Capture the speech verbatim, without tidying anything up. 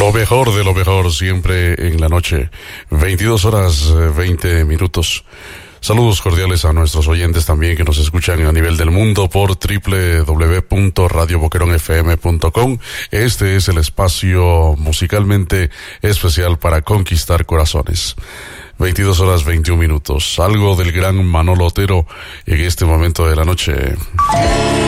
Lo mejor de lo mejor siempre en la noche. veintidós horas veinte minutos. Saludos cordiales a nuestros oyentes también que nos escuchan a nivel del mundo por doble u doble u doble u punto radio boquerón f m punto com. Este es el espacio musicalmente especial para conquistar corazones. veintidós horas veintiún minutos. Algo del gran Manolo Otero en este momento de la noche.